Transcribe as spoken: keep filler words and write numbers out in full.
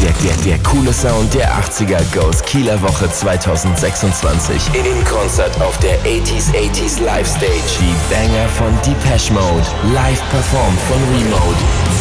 Der, der, der coole Sound der achtziger goes Kieler Woche zwanzig sechsundzwanzig in Konzert auf der achtziger achtziger Live Stage. Die Banger von Depeche Mode, live performt von Remote.